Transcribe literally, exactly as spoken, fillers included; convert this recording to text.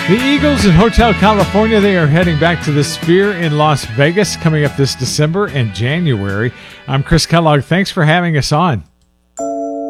The Eagles in Hotel California, they are heading back to the Sphere in Las Vegas coming up this December and January. I'm Chris Kellogg. Thanks for having us on.